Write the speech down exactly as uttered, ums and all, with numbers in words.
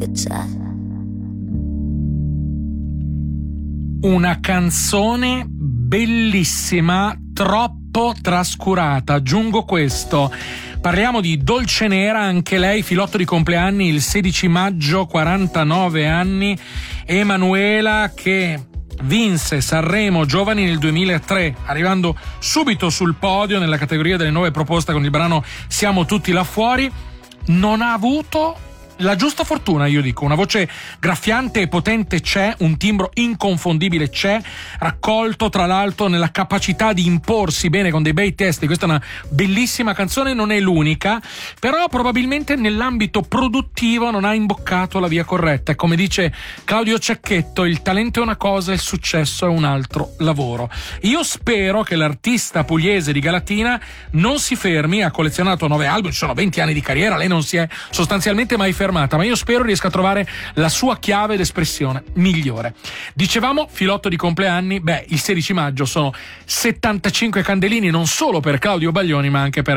che c'è. Una canzone bellissima, troppo trascurata. Aggiungo questo. Parliamo di Dolce Nera, anche lei filotto di compleanni il sedici maggio, quarantanove anni. Emanuela, che vinse Sanremo Giovani nel duemilatré, arrivando subito sul podio nella categoria delle nuove proposte con il brano Siamo tutti là fuori. Non ha avuto la giusta fortuna, io dico. Una voce graffiante e potente c'è, un timbro inconfondibile c'è, raccolto tra l'altro nella capacità di imporsi bene con dei bei testi. Questa è una bellissima canzone, non è l'unica, però probabilmente nell'ambito produttivo non ha imboccato la via corretta. E come dice Claudio Cecchetto, il talento è una cosa, il successo è un altro lavoro. Io spero che l'artista pugliese di Galatina non si fermi, ha collezionato nove album, ci sono venti anni di carriera, lei non si è sostanzialmente mai fermata, ma io spero riesca a trovare la sua chiave d'espressione migliore. Dicevamo filotto di compleanni, beh, il sedici maggio sono settantacinque candelini non solo per Claudio Baglioni ma anche per